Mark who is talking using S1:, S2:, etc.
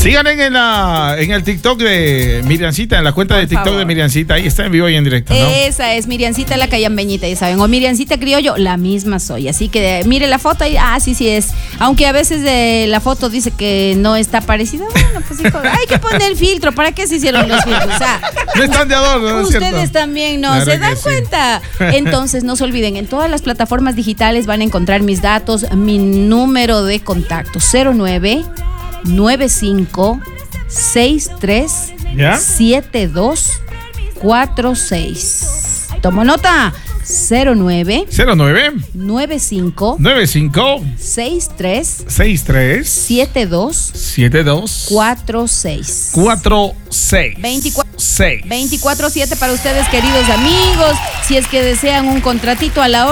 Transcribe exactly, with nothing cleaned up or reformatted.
S1: Sigan en, la, en el TikTok de Miriancita, en la cuenta
S2: Por
S1: de TikTok
S2: favor.
S1: de Miriancita. Ahí está en vivo y en directo, ¿no?
S2: Esa es Miriancita la Callambeñita, ya saben. O Miriancita Criollo, la misma soy. Así que mire la foto y, ah, sí, sí es. Aunque a veces de la foto dice que no está parecida. Bueno, pues hijo, hay que poner el filtro. ¿Para qué se hicieron los filtros? O sea,
S1: No están de adorno, ¿no es
S2: ustedes
S1: cierto?
S2: también, ¿no?
S1: Claro
S2: ¿Se
S1: que
S2: dan
S1: sí.
S2: cuenta? Entonces, no se olviden, en todas las plataformas digitales van a encontrar mis datos, mi número de contacto, cero nueve nueve cinco seis tres
S1: ¿Ya?
S2: siete dos cuatro seis. Tomo nota. cero nueve
S1: cero nueve
S2: nueve cinco
S1: nueve cinco
S2: seis tres
S1: seis tres
S2: siete dos
S1: siete dos
S2: cuatro seis.
S1: cuatro seis
S2: veinticuatro
S1: seis
S2: veinticuatro siete para ustedes, queridos amigos. Si es que desean un contratito a la hora.